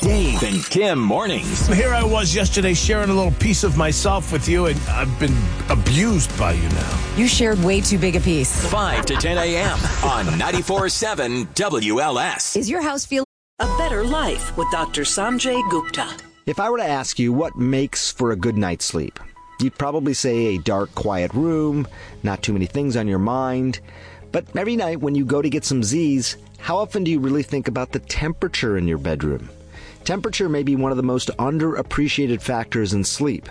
Dave and Kim mornings. Here I was yesterday sharing a little piece of myself with you, and I've been abused by you now. You shared way too big a piece. 5 to 10 a.m. on 94.7 WLS. Is your house feel A Better Life with Dr. Sanjay Gupta. If I were to ask you what makes for a good night's sleep, you'd probably say a dark, quiet room, not too many things on your mind. But every night when you go to get some Z's, how often do you really think about the temperature in your bedroom? Temperature may be one of the most underappreciated factors in sleep.